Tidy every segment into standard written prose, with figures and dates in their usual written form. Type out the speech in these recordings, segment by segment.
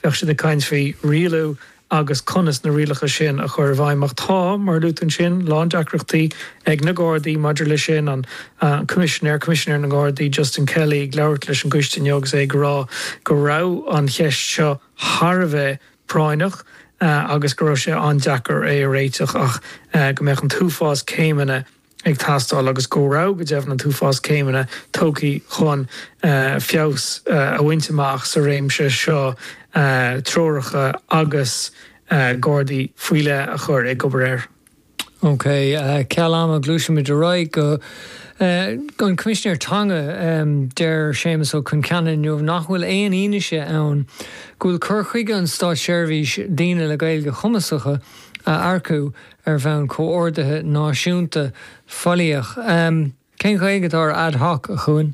beag si de kaint fi rialú agus conas na rialacha sin a chur bhaimach tá mar luútan sin lándeacrachtaí ag na Gardaí maidir le sin an commissioner na Gardaí Justin Kelly glairt leis an gcuiste agus é go rá an cheist seo Harbheith práineach agus go raibh sé an deacair é réiteach ach go mbeadh an túfás céimene ag tastáil agus go rá go deimh an túfás céimene tócaí chun fios a bhainteach sa réimse seo tróracha agus Gardaí fuiile a chur ag gobar. Okay, cealam a glúisiid de roiig go gon Commissioner Tonga der Seamus ó chun ceann nuamh nachhfuil éon ionise ann gúil cur chuige an Stáit Seirbhís daoine le Gaeilge chumasacha arcú ar bhean comhordathe náisiúnta folíoch. Cén chuigetar ad hoc a chuin?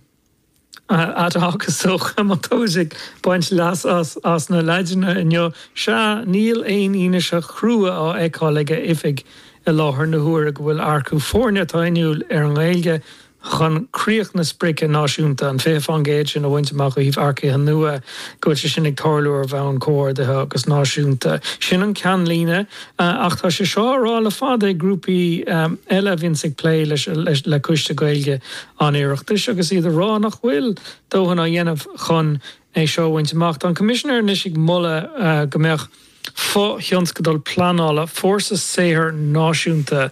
Ad hoc is soch am tóigh baint las as na leidena inniu se níl éon ionise chrua á eáige ifig I láthar na huair go bhfuil arcú fórne tainiúil ar an Gaeilge chun críoch na sprice náisiúnta an féh angéid sin a bhainteach híh arcaithe nua go sin ag tarlúir bhean comhordathe agus náisiúnta. Sin an cean líne ach tá sé seo rá le fada grúpaí eile vinsigh lé leis le cuiste Gaeilge an iireachtas agus iad rá nach bhfuil dóhanna dhéanamh chun é seo bhainteach. An commissioner nisig mulle go mbeadh fá thionscadal planála fórsa séthar náisiúnta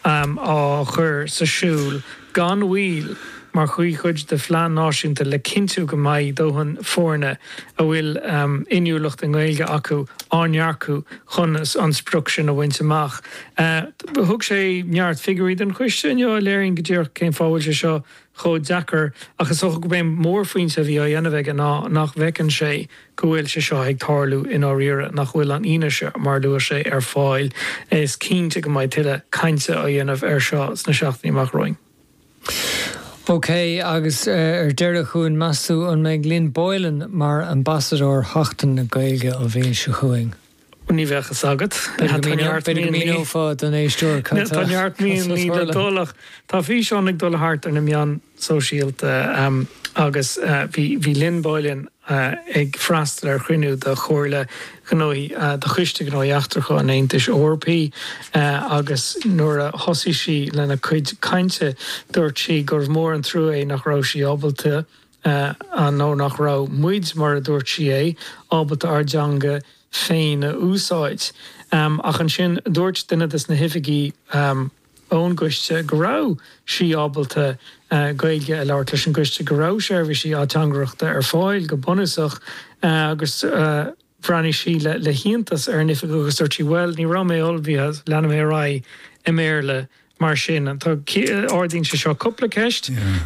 á chur sa siúl gan bhíl mar chuid de phlean náisiúnta le cinú go maiid dóhan fórne a bhfuil inniúlacht an Gaeilge acu ánearcú chun an spruc sin a bhainteach. Thug sé neart figurí den chuiste inniu léironn go dtír cén fáil sé seo cho deacair agus go bhéim mór faointe bhí a dhéanamh nach bhecinn sé go bhfuil sé seo ag tarlú in áíire nach bhfuil an ionise mar luair sé ar fáil is cínte go maiid tuile cainte a dhéanamh ar seo na seachtaí amach roing. Okay, agus deire chuin masú an méid Lynn Boylan mar ambassador hachtan na Gaeilge a bhíonn se chuing. Ní bheitchas agat. Míó fád an éistúr. Táart míon ní dulach. Tá bhí seán ag dul hart ar na meán sosiálta agus bhí Lynn Boylan ag freastal ar chruinú de chóirle gnóí de chuiste gnóí achtarcha an Aontais Eorpaí agus nuair a thosaigh sí lena chuid cainte dúirt sí gur mór an trú é nach rá sí ábalta an nó nach rá muid mar a dúirt sí é ábalta ardjanga féin a úsáid. Ach an sin dúirt duine is na hifigií ón guiste go rá sí ábalta Gaeilge a leabhar leis an guiste go rá seirbhísí áteangrachta ar fáil go bunasach agus bhreaní sí le hiantas ar nifig agus dúirtí well ní rá mé olbhíad lena mé rá iméirle mar sin an tá ordín se seo coppla ceist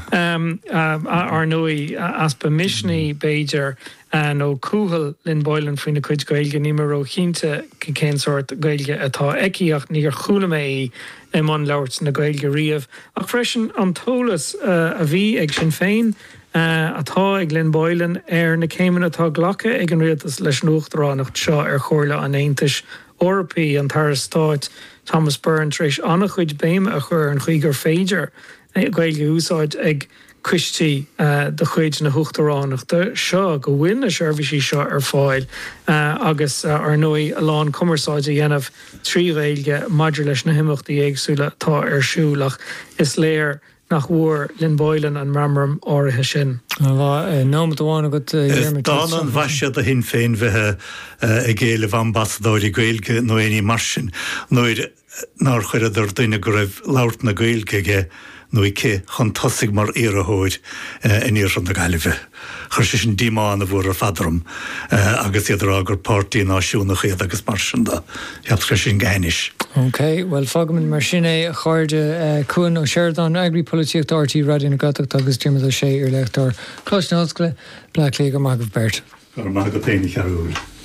ar nuaí aspa misisnaí Beiidir nó cúhal Lynn Boylan faoin na cuid Gaeilge ní mar roichínte cén sort Gaeilge atá eiceach ní gur chúla mé I man leabhart na Gaeilge riamh ach freisin an tólas a bhí ag sin féin atá ag Lynn Boylan ar na céimeann atá ghlacha ag an rialtas leis an uachtaránach seo ar chóirle an Aontais Eorpaí an tar Stáit Thomas Byrne éis annach chuid béime a chur an chuigur féidir Gaeilge úsáid ag cuistí de chuid na huachtaránachta seo go bhfuil na seirbhísí seo ar fáil agus ar nuaí a lán cumarsáide dhéanamh trí Gaeilge maidir leis na himachtaí éagsúla tá ar siúlach is léir nach bhuair Lynn Boylan an marmram áirithe sin. Nómad amháin agat Dána an bhaisiad a hin féin bheitthe a géalah ambassadóirí Gaeilge nó éí mar sin. Nóir nar chuir idir duine go raibh labhart na Gaeilge nó ché chun tosaigh mar iarthóid in íor an na Gaillimhe. Chur sé sin dímáin a bhfuair ar fadram agus iad gur pártaí náisiúna chéad agus mar sin da. Heapsca sin gainis. Okay, well fágamann mar sin é chuirde cuan ó Sheridan Agri-Políocht RT Radio na Gatacht agus Diarmaid sé ar leachtar Cláiste Oscaile Blackley go Magh Bert. Gur Magh go téine chearúil.